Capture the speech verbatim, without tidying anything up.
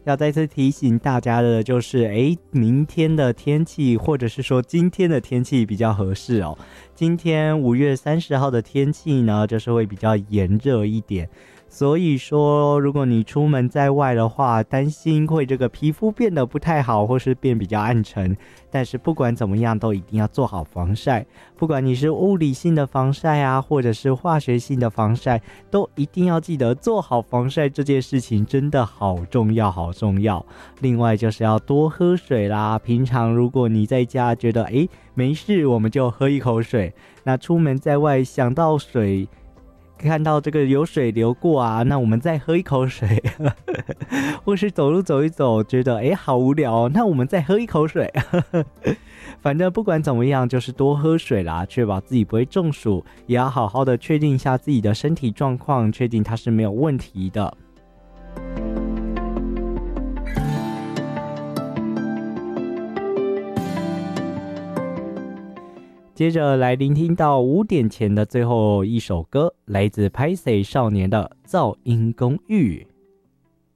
要再次提醒大家的就是，诶，明天的天气或者是说今天的天气比较合适哦。今天五月三十号的天气呢，就是会比较炎热一点。所以说如果你出门在外的话，担心会这个皮肤变得不太好，或是变比较暗沉，但是不管怎么样都一定要做好防晒，不管你是物理性的防晒啊，或者是化学性的防晒，都一定要记得做好防晒，这件事情真的好重要好重要。另外就是要多喝水啦，平常如果你在家觉得诶没事，我们就喝一口水，那出门在外想到水，看到这个有水流过啊，那我们再喝一口水或是走路走一走觉得诶好无聊哦，那我们再喝一口水反正不管怎么样就是多喝水啦，确保自己不会中暑，也要好好的确定一下自己的身体状况，确定它是没有问题的。接着来聆听到五点前的最后一首歌，来自拍谁少年的噪音公寓。